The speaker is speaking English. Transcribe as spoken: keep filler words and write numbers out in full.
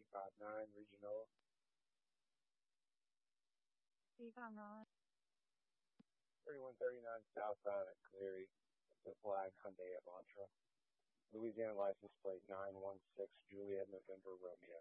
five nine Regional. three five nine. thirty-one thirty-nine southbound at Cleary. It's a black Hyundai Elantra. Louisiana license plate nine one six Juliet November Romeo.